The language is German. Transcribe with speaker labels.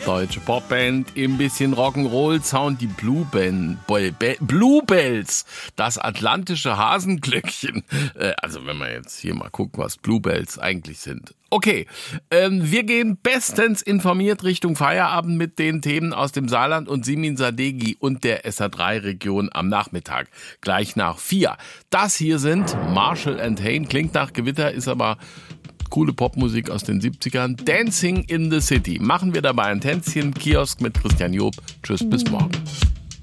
Speaker 1: Deutsche Popband im bisschen Rock'n'Roll-Sound, die Blue Bells, das atlantische Hasenglöckchen. Also wenn man jetzt hier mal guckt, was Blue Bells eigentlich sind. Okay, wir gehen bestens informiert Richtung Feierabend mit den Themen aus dem Saarland und Simin Sadeghi und der SA3-Region am Nachmittag, gleich nach 4. Das hier sind Marshall & Hayne, klingt nach Gewitter, ist aber coole Popmusik aus den 70ern. Dancing in the City. Machen wir dabei ein Tänzchen. Kiosk mit Christian Job. Tschüss, bis morgen.